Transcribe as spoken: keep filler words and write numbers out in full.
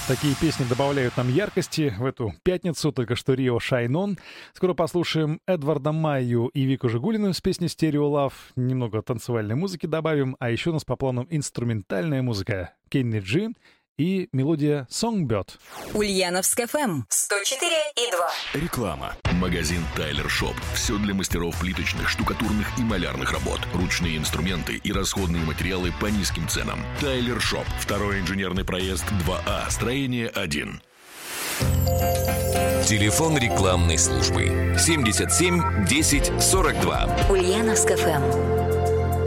Такие песни добавляют нам яркости в эту пятницу, только что Рио Shine On. Скоро послушаем Эдварда Майю и Вику Жигулину с песней Stereo Love. Немного танцевальной музыки добавим, а еще у нас по плану инструментальная музыка Кенни Джи и мелодия Songbird. Ульяновск эф эм сто четыре и два. Реклама. Магазин Тайлер Шоп. Все для мастеров плиточных, штукатурных и малярных работ. Ручные инструменты и расходные материалы по низким ценам. Тайлер Шоп. Второй инженерный проезд два А. Строение один. Телефон рекламной службы семьдесят семь десять сорок два. Ульяновск эф эм.